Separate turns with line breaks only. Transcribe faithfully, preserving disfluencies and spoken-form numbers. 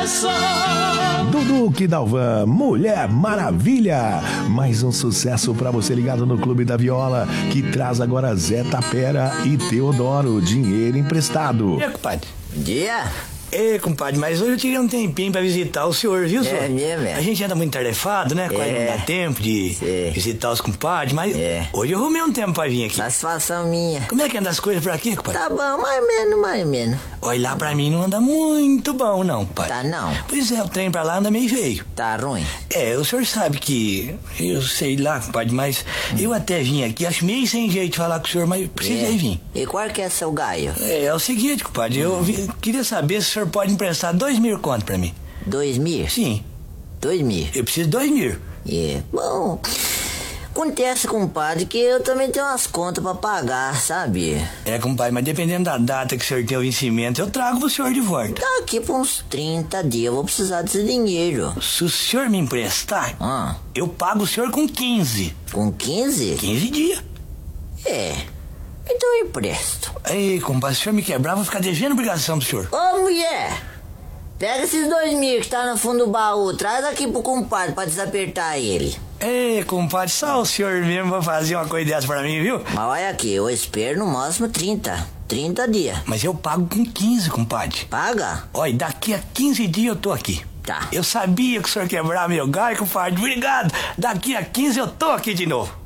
Dudu Dalvan, Mulher Maravilha. Mais um sucesso pra você ligado no Clube da Viola, que traz agora Zé Tapera e Teodoro, Dinheiro Emprestado.
E aí, compadre?
Bom dia.
Ei, compadre, mas hoje eu tirei um tempinho pra visitar o senhor, viu, senhor?
É mesmo, é.
A gente anda muito tarefado, né? Quase
É.
não dá tempo de
Sim.
visitar os compadres, mas
É.
hoje eu arrumei um tempo pra vir aqui.
Satisfação minha.
Como é que anda as coisas por aqui, compadre?
Tá bom, mais ou menos, mais ou menos.
Olha, lá pra mim não anda muito bom, não, compadre.
Tá não?
Pois é, o trem pra lá anda meio feio.
Tá ruim?
É, o senhor sabe que... Eu sei lá, compadre, mas eu até vim aqui, acho meio sem jeito de falar com o senhor, mas precisei
É.
vir.
E qual que é seu gaio?
É, é o seguinte, compadre, eu vi- queria saber se o senhor pode emprestar dois mil conto pra mim.
Dois mil?
Sim,
Dois mil.
eu preciso de dois mil.
É. Bom, acontece, compadre, que eu também tenho umas contas pra pagar, sabe?
É, compadre, mas dependendo da data que o senhor tem o vencimento, eu trago pro senhor de volta.
Daqui por uns trinta dias eu vou precisar desse dinheiro.
Se o senhor me emprestar,
Ah,
eu pago o senhor com quinze.
com quinze?
quinze dias.
É. Então eu empresto.
Ei, compadre, se o senhor me quebrar, eu vou ficar devendo obrigação pro senhor.
Ô, mulher! Pega esses dois mil que tá no fundo do baú, traz aqui pro compadre pra desapertar ele.
Ei, compadre, só o senhor mesmo vai fazer uma coisa dessa pra mim, viu?
Mas olha aqui, eu espero no máximo trinta. trinta dias.
Mas eu pago com quinze, compadre.
Paga?
Olha, daqui a quinze dias eu tô aqui.
Tá.
Eu sabia que o senhor quebrar meu galho, compadre. Obrigado. Daqui a quinze eu tô aqui de novo.